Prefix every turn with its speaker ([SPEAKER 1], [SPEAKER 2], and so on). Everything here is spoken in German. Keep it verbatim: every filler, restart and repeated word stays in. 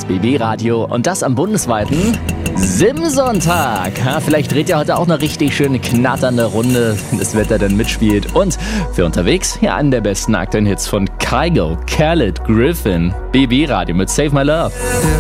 [SPEAKER 1] B B-Radio und das am bundesweiten Sim-Sonntag. Ja, vielleicht dreht ihr heute auch eine richtig schöne knatternde Runde, wenn das Wetter dann mitspielt. Und für unterwegs hier einen der besten aktuellen Hits von Kygo, Khaled, Griffin, B B-Radio mit Save My Love.